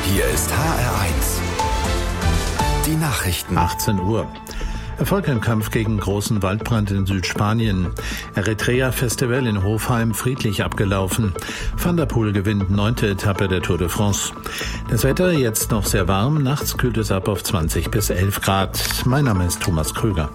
Hier ist HR1. Die Nachrichten. 18 Uhr. Erfolg im Kampf gegen großen Waldbrand in Südspanien. Eritrea-Festival in Hofheim friedlich abgelaufen. Van der Poel gewinnt 9. Etappe der Tour de France. Das Wetter jetzt noch sehr warm. Nachts kühlt es ab auf 20 bis 11 Grad. Mein Name ist Thomas Krüger.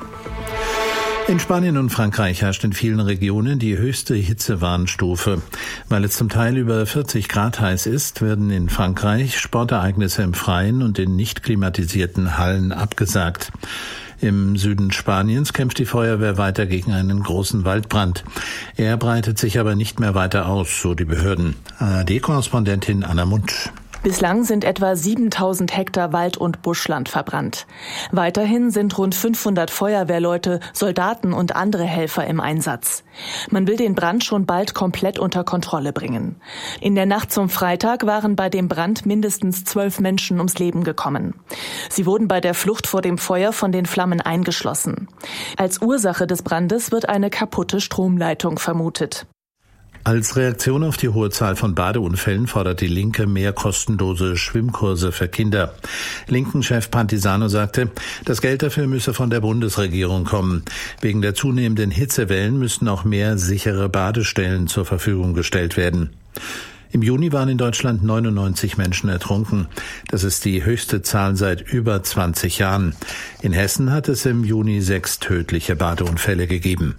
In Spanien und Frankreich herrscht in vielen Regionen die höchste Hitzewarnstufe. Weil es zum Teil über 40 Grad heiß ist, werden in Frankreich Sportereignisse im Freien und in nicht klimatisierten Hallen abgesagt. Im Süden Spaniens kämpft die Feuerwehr weiter gegen einen großen Waldbrand. Er breitet sich aber nicht mehr weiter aus, so die Behörden. ARD-Korrespondentin Anna Mund. Bislang sind etwa 7000 Hektar Wald- und Buschland verbrannt. Weiterhin sind rund 500 Feuerwehrleute, Soldaten und andere Helfer im Einsatz. Man will den Brand schon bald komplett unter Kontrolle bringen. In der Nacht zum Freitag waren bei dem Brand mindestens 12 Menschen ums Leben gekommen. Sie wurden bei der Flucht vor dem Feuer von den Flammen eingeschlossen. Als Ursache des Brandes wird eine kaputte Stromleitung vermutet. Als Reaktion auf die hohe Zahl von Badeunfällen fordert die Linke mehr kostenlose Schwimmkurse für Kinder. Linken-Chef Pantisano sagte, das Geld dafür müsse von der Bundesregierung kommen. Wegen der zunehmenden Hitzewellen müssten auch mehr sichere Badestellen zur Verfügung gestellt werden. Im Juni waren in Deutschland 99 Menschen ertrunken. Das ist die höchste Zahl seit über 20 Jahren. In Hessen hat es im Juni 6 tödliche Badeunfälle gegeben.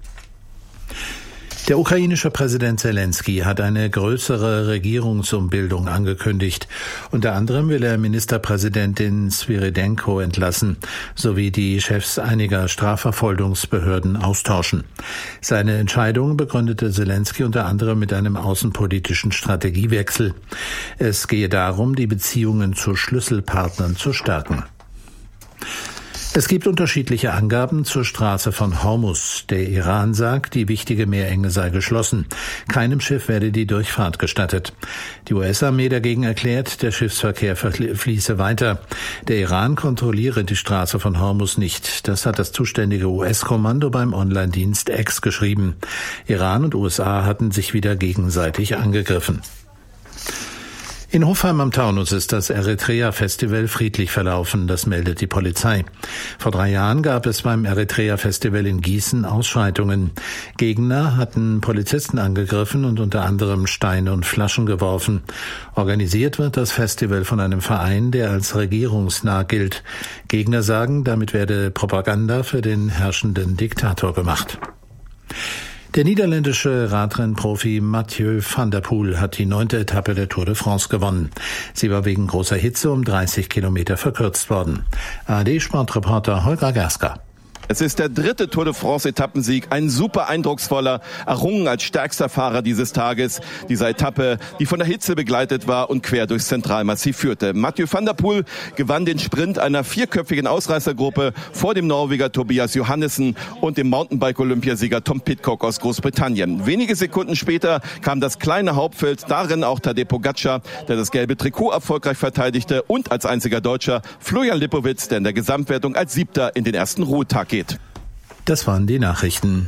Der ukrainische Präsident Zelensky hat eine größere Regierungsumbildung angekündigt. Unter anderem will er Ministerpräsidentin Svyridenko entlassen, sowie die Chefs einiger Strafverfolgungsbehörden austauschen. Seine Entscheidung begründete Zelensky unter anderem mit einem außenpolitischen Strategiewechsel. Es gehe darum, die Beziehungen zu Schlüsselpartnern zu stärken. Es gibt unterschiedliche Angaben zur Straße von Hormuz. Der Iran sagt, die wichtige Meerenge sei geschlossen. Keinem Schiff werde die Durchfahrt gestattet. Die US-Armee dagegen erklärt, der Schiffsverkehr fließe weiter. Der Iran kontrolliere die Straße von Hormuz nicht. Das hat das zuständige US-Kommando beim Online-Dienst X geschrieben. Iran und USA hatten sich wieder gegenseitig angegriffen. In Hofheim am Taunus ist das Eritrea-Festival friedlich verlaufen, das meldet die Polizei. Vor 3 Jahren gab es beim Eritrea-Festival in Gießen Ausschreitungen. Gegner hatten Polizisten angegriffen und unter anderem Steine und Flaschen geworfen. Organisiert wird das Festival von einem Verein, der als regierungsnah gilt. Gegner sagen, damit werde Propaganda für den herrschenden Diktator gemacht. Der niederländische Radrennprofi Mathieu van der Poel hat die 9. Etappe der Tour de France gewonnen. Sie war wegen großer Hitze um 30 Kilometer verkürzt worden. ARD-Sportreporter Holger Gerska. Es ist der 3. Tour de France-Etappensieg, ein super eindrucksvoller, errungen als stärkster Fahrer dieses Tages. Dieser Etappe, die von der Hitze begleitet war und quer durchs Zentralmassiv führte. Mathieu van der Poel gewann den Sprint einer 4-köpfigen Ausreißergruppe vor dem Norweger Tobias Johannessen und dem Mountainbike-Olympiasieger Tom Pidcock aus Großbritannien. Wenige Sekunden später kam das kleine Hauptfeld, darin auch Tadej Pogačar, der das gelbe Trikot erfolgreich verteidigte, und als einziger Deutscher Florian Lipowitz, der in der Gesamtwertung als 7. in den ersten Ruhetag geht. Das waren die Nachrichten.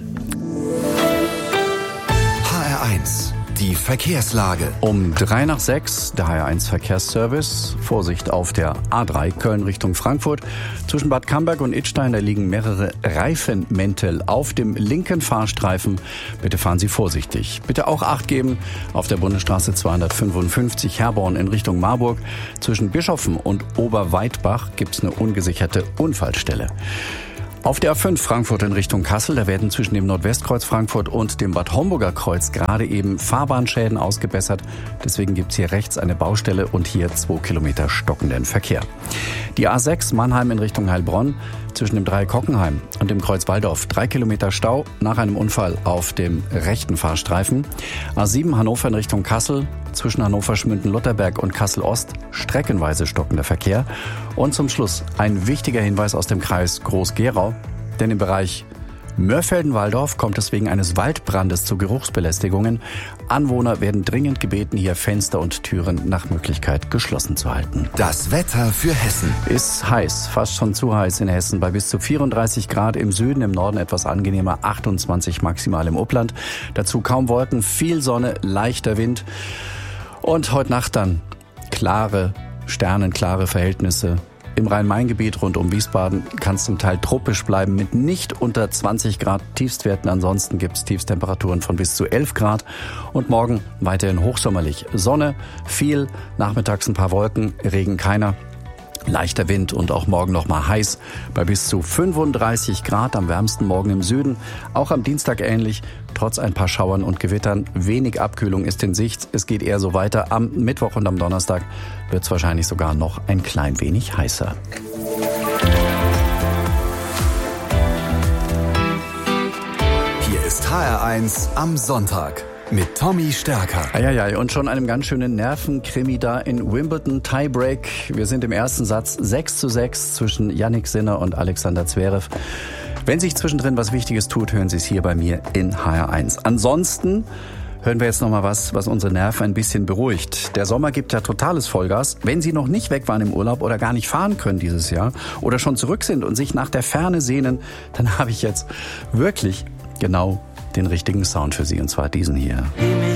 HR1, die Verkehrslage. Um 5:03, der HR1 Verkehrsservice. Vorsicht auf der A3 Köln Richtung Frankfurt. Zwischen Bad Camberg und Idstein, da liegen mehrere Reifenmäntel auf dem linken Fahrstreifen. Bitte fahren Sie vorsichtig. Bitte auch Acht geben auf der Bundesstraße 255 Herborn in Richtung Marburg. Zwischen Bischoffen und Oberweitbach gibt es eine ungesicherte Unfallstelle. Auf der A5 Frankfurt in Richtung Kassel, da werden zwischen dem Nordwestkreuz Frankfurt und dem Bad Homburger Kreuz gerade eben Fahrbahnschäden ausgebessert. Deswegen gibt's hier rechts eine Baustelle und hier 2 Kilometer stockenden Verkehr. Die A6 Mannheim in Richtung Heilbronn, zwischen dem Dreieck Hockenheim und dem Kreuz Waldorf 3 Kilometer Stau nach einem Unfall auf dem rechten Fahrstreifen. A7 Hannover in Richtung Kassel, zwischen Hannover-Schmünden-Lutherberg und Kassel-Ost streckenweise stockender Verkehr. Und zum Schluss ein wichtiger Hinweis aus dem Kreis Groß-Gerau, denn im Bereich Mörfelden-Walldorf kommt es wegen eines Waldbrandes zu Geruchsbelästigungen. Anwohner werden dringend gebeten, hier Fenster und Türen nach Möglichkeit geschlossen zu halten. Das Wetter für Hessen. Ist heiß, fast schon zu heiß in Hessen, bei bis zu 34 Grad im Süden, im Norden etwas angenehmer, 28 maximal im Upland. Dazu kaum Wolken, viel Sonne, leichter Wind und heute Nacht dann klare sternenklare Verhältnisse. Im Rhein-Main-Gebiet rund um Wiesbaden kann es zum Teil tropisch bleiben mit nicht unter 20 Grad Tiefstwerten. Ansonsten gibt es Tiefstemperaturen von bis zu 11 Grad. Und morgen weiterhin hochsommerlich. Sonne, viel, nachmittags ein paar Wolken, Regen keiner. Leichter Wind und auch morgen noch mal heiß bei bis zu 35 Grad, am wärmsten morgen im Süden. Auch am Dienstag ähnlich, trotz ein paar Schauern und Gewittern. Wenig Abkühlung ist in Sicht. Es geht eher so weiter. Am Mittwoch und am Donnerstag wird es wahrscheinlich sogar noch ein klein wenig heißer. Hier ist HR1 am Sonntag. Mit Tommy Stärker. Eieiei, und schon einem ganz schönen Nervenkrimi da in Wimbledon. Tiebreak. Wir sind im ersten Satz 6:6 zwischen Jannik Sinner und Alexander Zverev. Wenn sich zwischendrin was Wichtiges tut, hören Sie es hier bei mir in HR1. Ansonsten hören wir jetzt noch mal was unsere Nerven ein bisschen beruhigt. Der Sommer gibt ja totales Vollgas. Wenn Sie noch nicht weg waren im Urlaub oder gar nicht fahren können dieses Jahr oder schon zurück sind und sich nach der Ferne sehnen, dann habe ich jetzt wirklich genau den richtigen Sound für Sie, und zwar diesen hier.